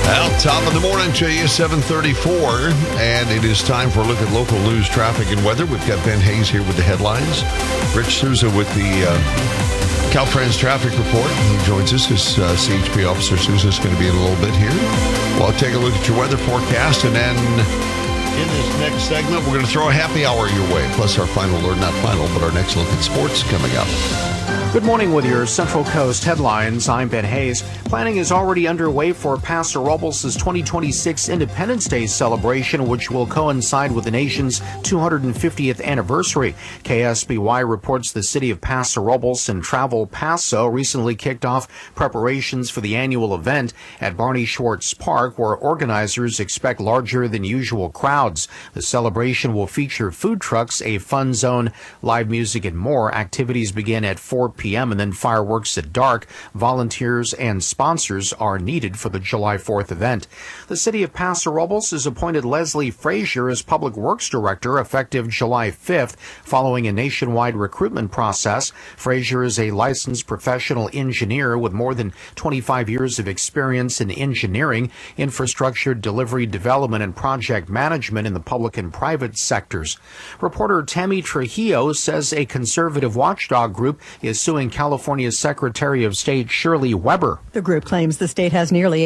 Well, top of the morning to you, 7:34, and it is time for a look at local news, traffic, and weather. We've got Ben Hayes here with the headlines. Rich Souza with the Caltrans traffic report. He joins us as CHP Officer Souza is going to be in a little bit here. We'll take a look at your weather forecast, and then in this next segment, we're going to throw a happy hour your way, plus our final, or not final, but our next look at sports coming up. Good morning with your Central Coast headlines. I'm Ben Hayes. Planning is already underway for Paso Robles' 2026 Independence Day celebration, which will coincide with the nation's 250th anniversary. KSBY reports the city of Paso Robles and Travel Paso recently kicked off preparations for the annual event at Barney Schwartz Park, where organizers expect larger than usual crowds. The celebration will feature food trucks, a fun zone, live music, and more. Activities begin at 4 p.m. and then fireworks at dark. Volunteers and sponsors are needed for the July 4th event. The city of Paso Robles has appointed Leslie Frazier as Public Works Director effective July 5th, following a nationwide recruitment process. Frazier is a licensed professional engineer with more than 25 years of experience in engineering, infrastructure, delivery, development, and project management in the public and private sectors. Reporter Tammy Trujillo says a conservative watchdog group is suing California's Secretary of State Shirley Weber. The group claims the state has nearly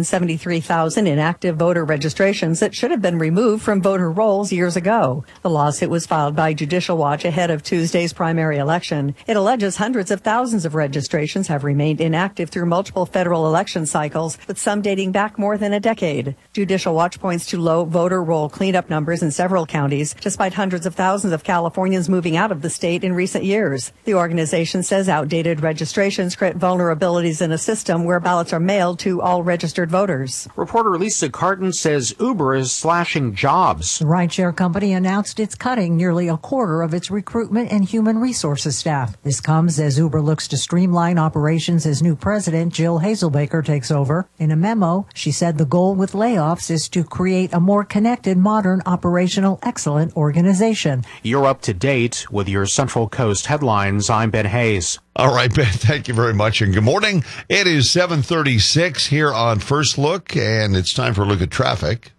873,000 inactive voter registrations that should have been removed from voter rolls years ago. The lawsuit was filed by Judicial Watch ahead of Tuesday's primary election. It alleges hundreds of thousands of registrations have remained inactive through multiple federal election cycles, with some dating back more than a decade. Judicial Watch points to low voter roll cleanup numbers in several counties, despite hundreds of thousands of Californians moving out of the state in recent years. The organization says outdated registrations create vulnerabilities in a system where ballots are mailed to all registered voters. Reporter Lisa Carton says Uber is slashing jobs. The rideshare company announced it's cutting nearly a quarter of its recruitment and human resources staff. This comes as Uber looks to streamline operations as new president Jill Hazelbaker takes over. In a memo, she said the goal with layoffs is to create a more connected, modern, operational, excellent organization. You're up to date with your Central Coast headlines. I'm Ben Hayes. All right, Ben, thank you very much, and good morning. It is 7:36 here on First Look, and it's time for a look at traffic.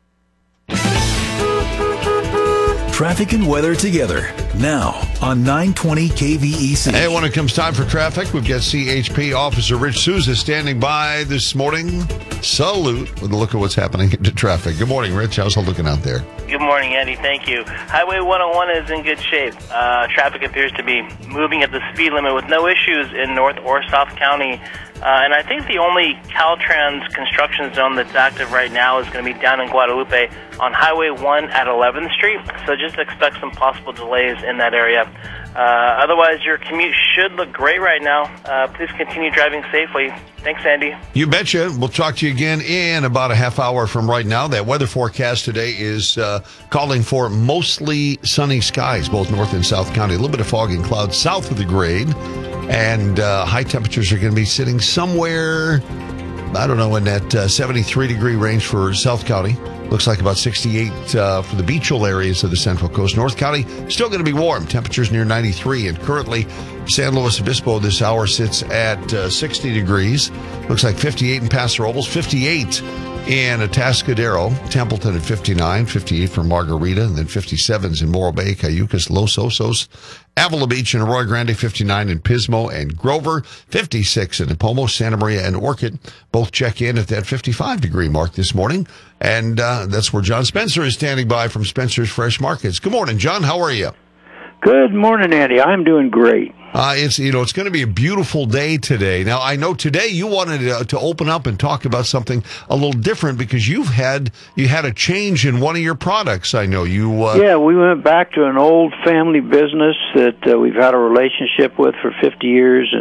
Traffic and weather together, now on 920 KVEC. Hey, when it comes time for traffic, we've got CHP Officer Rich Souza standing by this morning. Salute with a look at what's happening into traffic. Good morning, Rich. How's it looking out there? Good morning, Andy. Thank you. Highway 101 is in good shape. Traffic appears to be moving at the speed limit with no issues in North or South County. And I think the only Caltrans construction zone that's active right now is going to be down in Guadalupe on Highway 1 at 11th Street. So just expect some possible delays in that area. Otherwise, your commute should look great right now. Please continue driving safely. Thanks, Andy. You betcha. We'll talk to you again in about a half hour from right now. That weather forecast today is calling for mostly sunny skies, both North and South County. A little bit of fog and clouds south of the grade. And high temperatures are going to be sitting somewhere, I don't know, in that 73-degree range for South County. Looks like about 68 for the beachal areas of the Central Coast. North County, still going to be warm. Temperatures near 93. And currently, San Luis Obispo this hour sits at 60 degrees. Looks like 58 in Paso Robles, 58 in Atascadero, Templeton at 59, 58 for Margarita, and then 57s in Morro Bay, Cayucas, Los Osos, Avila Beach, and Arroyo Grande, 59 in Pismo and Grover, 56 in Nipomo, Santa Maria, and Orchid. Both check in at that 55-degree mark this morning. And that's where John Spencer is standing by from Spencer's Fresh Markets. Good morning, John. How are you? Good morning, Andy. I'm doing great. It's going to be a beautiful day today. Now, I know today you wanted to open up and talk about something a little different because you had a change in one of your products. I know you. Yeah, we went back to an old family business that we've had a relationship with for 50 years,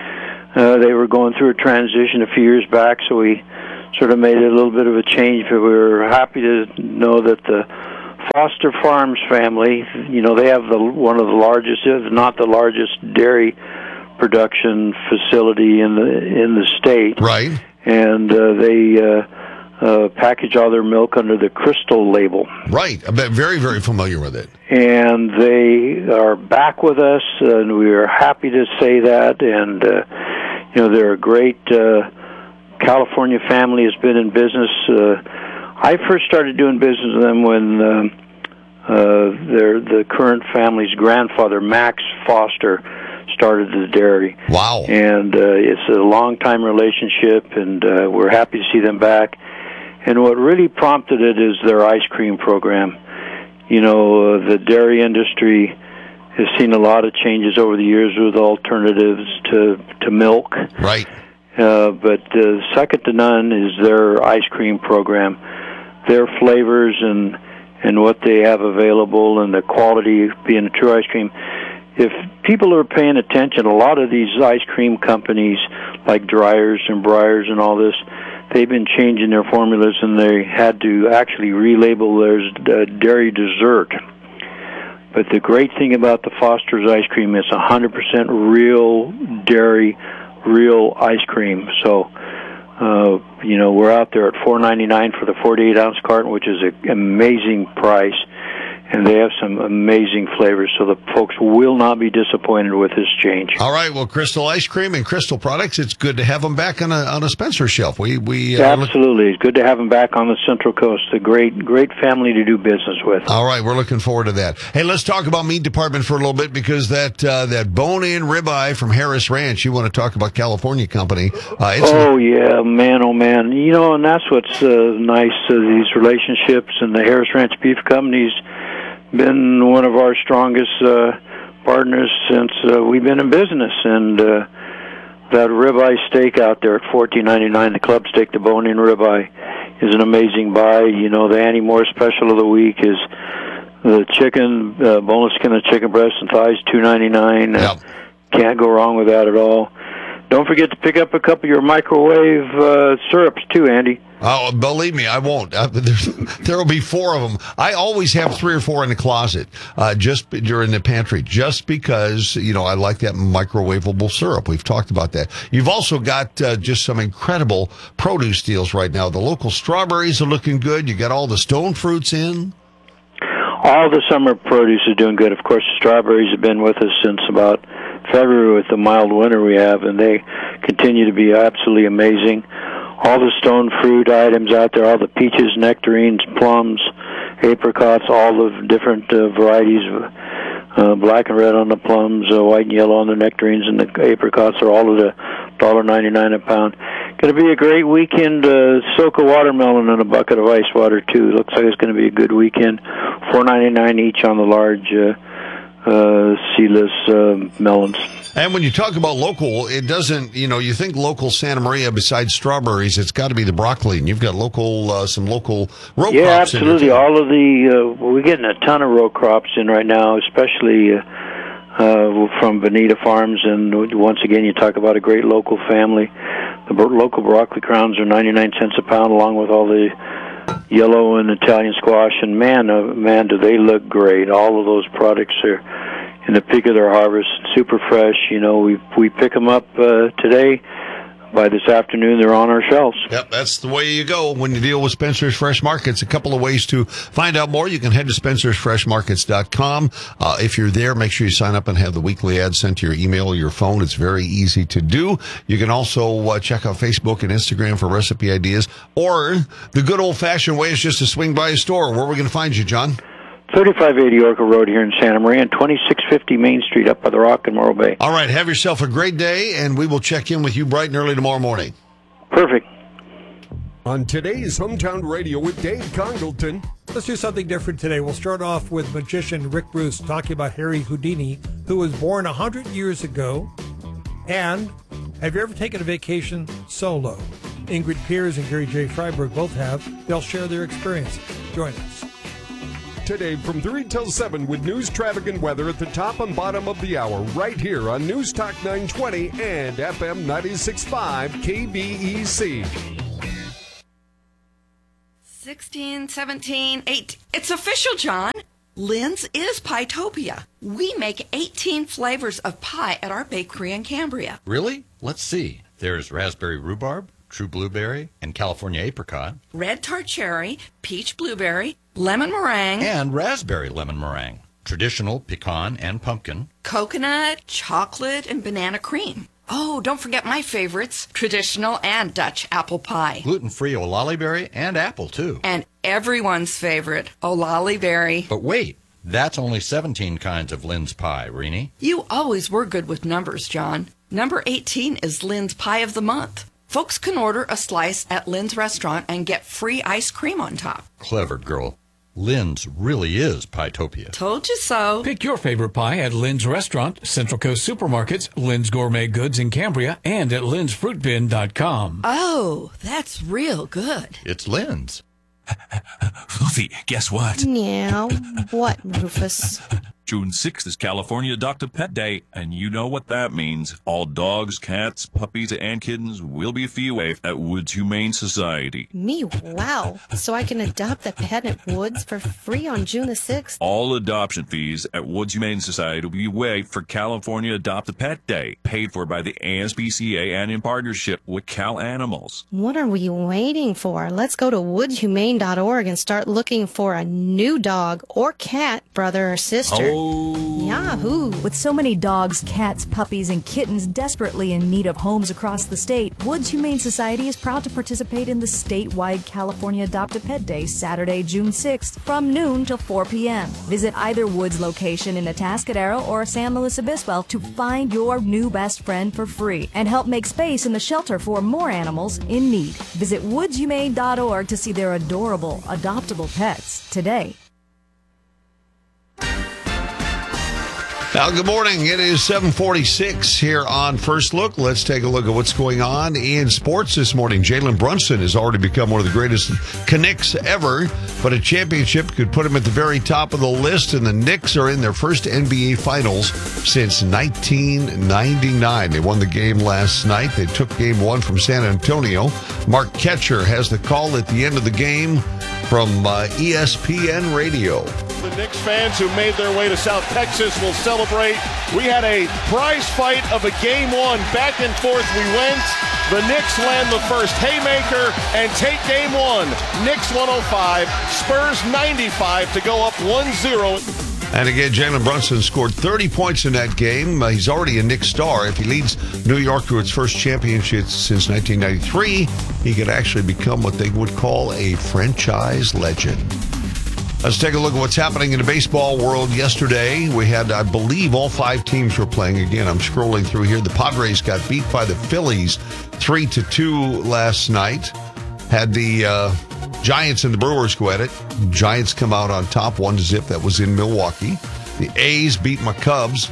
and they were going through a transition a few years back, so we sort of made it a little bit of a change. But we were happy to know that the Foster Farms family, they have one of the largest, if not the largest, dairy production facility in the state. Right. And they package all their milk under the Crystal label. Right. I'm very, very familiar with it. And they are back with us, and we are happy to say that. And they're a great California family has been in business. I first started doing business with them when the current family's grandfather, Max Foster, started the dairy. Wow. And it's a long-time relationship, and we're happy to see them back. And what really prompted it is their ice cream program. You know, the dairy industry has seen a lot of changes over the years with alternatives to milk. Right. But second to none is their ice cream program. Their flavors and what they have available and the quality being a true ice cream. If people are paying attention, a lot of these ice cream companies like Dreyer's and Breyers and all this, they've been changing their formulas, and they had to actually relabel their dairy dessert. But the great thing about the Foster's ice cream is 100% real dairy, real ice cream. So, you know, we're out there at $4.99 for the 48-ounce carton, which is an amazing price. And they have some amazing flavors, so the folks will not be disappointed with this change. All right, well, Crystal Ice Cream and Crystal Products, it's good to have them back on a Spencer shelf. Absolutely. It's good to have them back on the Central Coast. A great family to do business with. All right, we're looking forward to that. Hey, let's talk about meat department for a little bit, because that bone-in ribeye from Harris Ranch, you want to talk about California company. Yeah, man, oh, man. You know, and that's what's nice, these relationships, and the Harris Ranch Beef Company's been one of our strongest partners since we've been in business. And that ribeye steak out there at $14.99, the club steak, the bone-in ribeye, is an amazing buy. You know, the Annie Moore special of the week is the chicken, boneless skin of chicken breast and thighs, $2.99. Yep. Can't go wrong with that at all. Don't forget to pick up a couple of your microwave syrups, too, Andy. Oh, believe me, I won't. There will be 4 of them. I always have 3 or 4 in the closet, just during the pantry, just because, you know, I like that microwavable syrup. We've talked about that. You've also got just some incredible produce deals right now. The local strawberries are looking good. You got all the stone fruits in. All the summer produce is doing good. Of course, the strawberries have been with us since about February with the mild winter we have, and they continue to be absolutely amazing. All the stone fruit items out there, all the peaches, nectarines, plums, apricots, all the different varieties, black and red on the plums, white and yellow on the nectarines, and the apricots are all at $1.99 a pound. Going to be a great weekend. Soak a watermelon in a bucket of ice water, too. Looks like it's going to be a good weekend. $4.99 each on the large seedless melons. And when you talk about local, it doesn't, you know, you think local Santa Maria besides strawberries, it's got to be the broccoli. And you've got local, some local row crops. Yeah, absolutely. All of the, we're getting a ton of row crops in right now, especially from Bonita Farms. And once again, you talk about a great local family. The local broccoli crowns are 99 cents a pound, along with all the yellow and Italian squash. And man, do they look great. All of those products are in the peak of their harvest, super fresh. You know, we pick them up today. By this afternoon, they're on our shelves. Yep, that's the way you go when you deal with Spencer's Fresh Markets. A couple of ways to find out more. You can head to spencersfreshmarkets.com. If you're there, make sure you sign up and have the weekly ads sent to your email or your phone. It's very easy to do. You can also check out Facebook and Instagram for recipe ideas. Or the good old-fashioned way is just to swing by a store. Where are we going to find you, John? 3580 Orca Road here in Santa Maria and 2650 Main Street up by the Rock in Morro Bay. All right, have yourself a great day, and we will check in with you bright and early tomorrow morning. Perfect. On today's Hometown Radio with Dave Congleton. Let's do something different today. We'll start off with magician Rick Bruce talking about Harry Houdini, who was born 100 years ago. And have you ever taken a vacation solo? Ingrid Piers and Gary J. Freiberg both have. They'll share their experience. Join us. Today from 3 till 7 with news, traffic, and weather at the top and bottom of the hour, right here on News Talk 920 and FM 96.5 KBEC. 16, 17, 8. It's official, John. Lynn's is Pietopia. We make 18 flavors of pie at our bakery in Cambria. Really? Let's see. There's raspberry rhubarb, true blueberry, and California apricot. Red tart cherry, peach blueberry, lemon meringue. And raspberry lemon meringue. Traditional pecan and pumpkin. Coconut, chocolate, and banana cream. Oh, don't forget my favorites, traditional and Dutch apple pie. Gluten-free Olali berry and apple, too. And everyone's favorite, Olali berry. But wait, that's only 17 kinds of Lynn's pie, Rini. You always were good with numbers, John. Number 18 is Lynn's Pie of the Month. Folks can order a slice at Lynn's restaurant and get free ice cream on top. Clever girl. Lynn's really is Pietopia. Told you so. Pick your favorite pie at Lynn's Restaurant, Central Coast Supermarkets, Lynn's Gourmet Goods in Cambria, and at lynn'sfruitbin.com. Oh, that's real good. It's Lynn's. Fluffy, guess what? Meow. What, Rufus? June 6th is California Adopt a Pet Day, and you know what that means. All dogs, cats, puppies, and kittens will be fee waived at Woods Humane Society. Me, wow. So I can adopt a pet at Woods for free on June the 6th? All adoption fees at Woods Humane Society will be waived for California Adopt a Pet Day, paid for by the ASPCA and in partnership with Cal Animals. What are we waiting for? Let's go to woodshumane.org and start looking for a new dog or cat, brother or sister. Yahoo! With so many dogs, cats, puppies, and kittens desperately in need of homes across the state, Woods Humane Society is proud to participate in the statewide California Adopt a Pet Day, Saturday, June 6th, from noon till 4 p.m. Visit either Woods location in Atascadero or San Luis Obispo to find your new best friend for free and help make space in the shelter for more animals in need. Visit woodshumane.org to see their adorable, adoptable pets today. Now, good morning. It is 7:46 here on First Look. Let's take a look at what's going on in sports this morning. Jalen Brunson has already become one of the greatest Knicks ever, but a championship could put him at the very top of the list, and the Knicks are in their first NBA Finals since 1999. They won the game last night. They took game one from San Antonio. Mark Ketcher has the call at the end of the game from ESPN Radio. The Knicks fans who made their way to South Texas will celebrate. We had a prize fight of a game one. Back and forth we went. The Knicks land the first haymaker and take game one. Knicks 105, Spurs 95 to go up 1-0. And again, Jalen Brunson scored 30 points in that game. He's already a Knicks star. If he leads New York to its first championship since 1993, he could actually become what they would call a franchise legend. Let's take a look at what's happening in the baseball world yesterday. We had, I believe, all five teams were playing. Again, I'm scrolling through here. The Padres got beat by the Phillies 3-2 last night. Had the Giants and the Brewers go at it. Giants come out on top 1-0. That was in Milwaukee. The A's beat my Cubs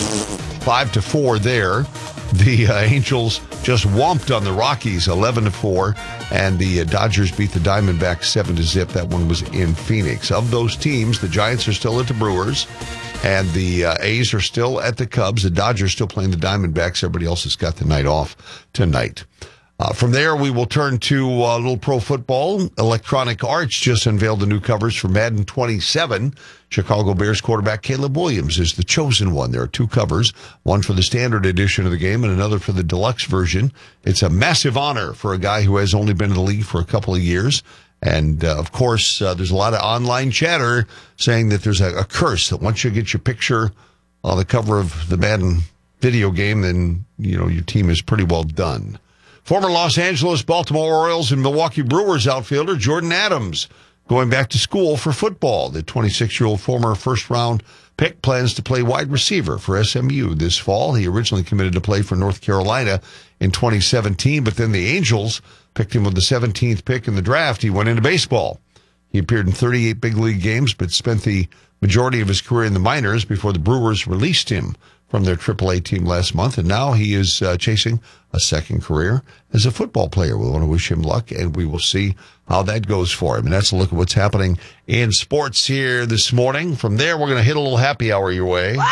5-4 there. The Angels just whomped on the Rockies 11-4. And the Dodgers beat the Diamondbacks 7-0. That one was in Phoenix. Of those teams, the Giants are still at the Brewers, and the A's are still at the Cubs. The Dodgers still playing the Diamondbacks. Everybody else has got the night off tonight. From there, we will turn to a little pro football. Electronic Arts just unveiled the new covers for Madden 27. Chicago Bears quarterback Caleb Williams is the chosen one. There are two covers, one for the standard edition of the game and another for the deluxe version. It's a massive honor for a guy who has only been in the league for a couple of years. And, of course, there's a lot of online chatter saying that there's a curse that once you get your picture on the cover of the Madden video game, then, your team is pretty well done. Former Los Angeles, Baltimore Orioles, and Milwaukee Brewers outfielder Jordan Adams going back to school for football. The 26-year-old former first-round pick plans to play wide receiver for SMU this fall. He originally committed to play for North Carolina in 2017, but then the Angels picked him with the 17th pick in the draft. He went into baseball. He appeared in 38 big league games, but spent the majority of his career in the minors before the Brewers released him from their AAA team last month, and now he is chasing a second career as a football player. We want to wish him luck, and we will see how that goes for him. And that's a look at what's happening in sports here this morning. From there, we're going to hit a little happy hour your way. Wow,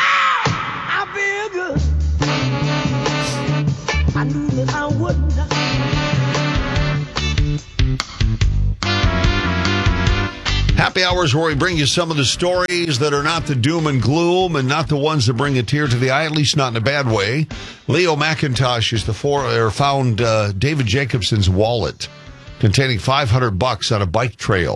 I feel good. I knew that I wouldn't. Happy hours where we bring you some of the stories that are not the doom and gloom and not the ones that bring a tear to the eye, at least not in a bad way. Leo McIntosh is found David Jacobson's wallet containing $500 on a bike trail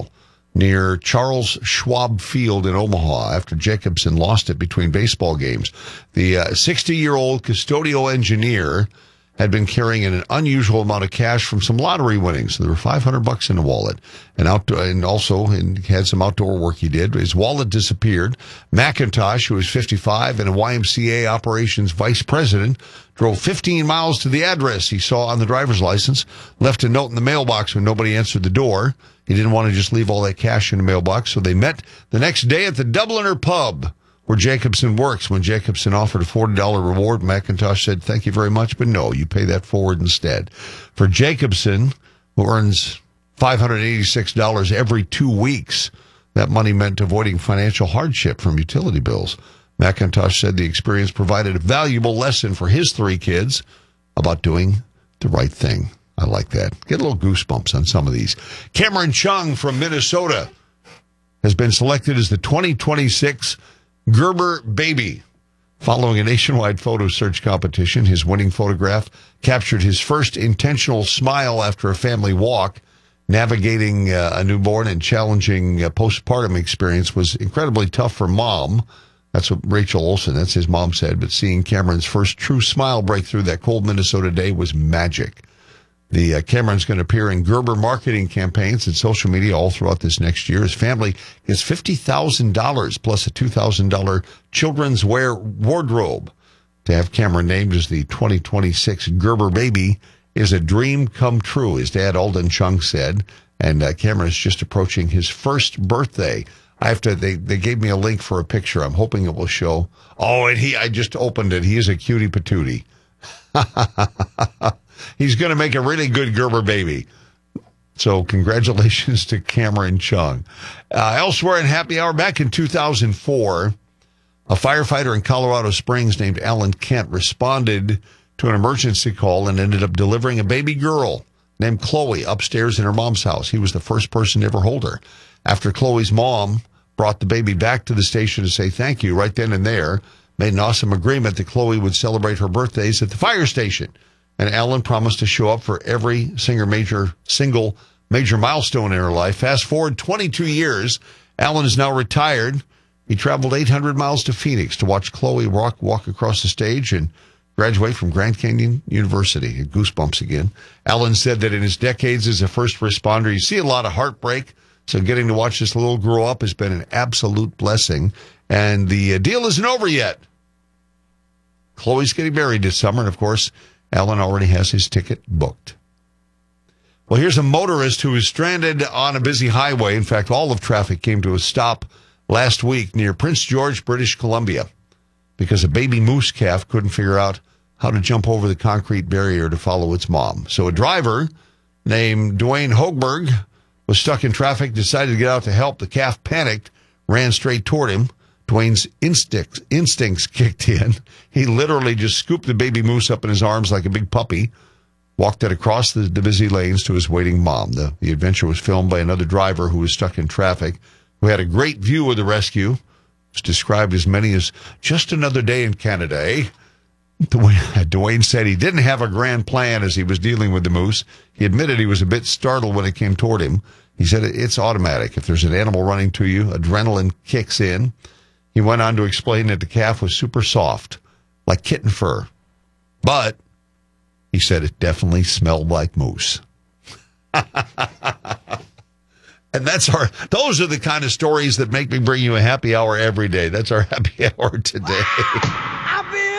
near Charles Schwab Field in Omaha after Jacobson lost it between baseball games. The 60-year-old custodial engineer had been carrying an unusual amount of cash from some lottery winnings. There were $500 in the wallet, and had some outdoor work he did. His wallet disappeared. McIntosh, who was 55 and a YMCA operations vice president, drove 15 miles to the address he saw on the driver's license, left a note in the mailbox when nobody answered the door. He didn't want to just leave all that cash in the mailbox, so they met the next day at the Dubliner Pub, where Jacobson works. When Jacobson offered a $40 reward, McIntosh said, "Thank you very much, but no, you pay that forward instead." For Jacobson, who earns $586 every 2 weeks, that money meant avoiding financial hardship from utility bills. McIntosh said the experience provided a valuable lesson for his 3 kids about doing the right thing. I like that. Get a little goosebumps on some of these. Cameron Chung from Minnesota has been selected as the 2026 Gerber Baby. Following a nationwide photo search competition, his winning photograph captured his first intentional smile after a family walk. Navigating a newborn and challenging postpartum experience was incredibly tough for Mom. That's what Rachel Olsen, that's his mom, said. But seeing Cameron's first true smile break through that cold Minnesota day was magic. The Cameron's going to appear in Gerber marketing campaigns and social media all throughout this next year. His family gets $50,000 plus a $2,000 children's wear wardrobe. To have Cameron named as the 2026 Gerber Baby is a dream come true, his dad Alden Chung said. And Cameron is just approaching his first birthday. They gave me a link for a picture. I'm hoping it will show. Oh, and I just opened it. He is a cutie patootie. He's going to make a really good Gerber Baby. So congratulations to Cameron Chung. Elsewhere in Happy Hour, back in 2004, a firefighter in Colorado Springs named Alan Kent responded to an emergency call and ended up delivering a baby girl named Chloe upstairs in her mom's house. He was the first person to ever hold her. After Chloe's mom brought the baby back to the station to say thank you right then and there, made an awesome agreement that Chloe would celebrate her birthdays at the fire station. And Alan promised to show up for every single major milestone in her life. Fast forward 22 years, Alan is now retired. He traveled 800 miles to Phoenix to watch Chloe walk across the stage and graduate from Grand Canyon University. Goosebumps again. Alan said that in his decades as a first responder, you see a lot of heartbreak. So getting to watch this little grow up has been an absolute blessing. And the deal isn't over yet. Chloe's getting married this summer, and of course, Alan already has his ticket booked. Well, here's a motorist who is stranded on a busy highway. In fact, all of traffic came to a stop last week near Prince George, British Columbia, because a baby moose calf couldn't figure out how to jump over the concrete barrier to follow its mom. So a driver named Dwayne Hogberg was stuck in traffic, decided to get out to help. The calf panicked, ran straight toward him. Dwayne's instincts kicked in. He literally just scooped the baby moose up in his arms like a big puppy, walked it across the busy lanes to his waiting mom. The adventure was filmed by another driver who was stuck in traffic, who had a great view of the rescue. It's described as many as just another day in Canada, eh? Dwayne said he didn't have a grand plan as he was dealing with the moose. He admitted he was a bit startled when it came toward him. He said it's automatic. If there's an animal running to you, adrenaline kicks in. He went on to explain that the calf was super soft, like kitten fur. But he said it definitely smelled like moose. And those are the kind of stories that make me bring you a happy hour every day. That's our happy hour today.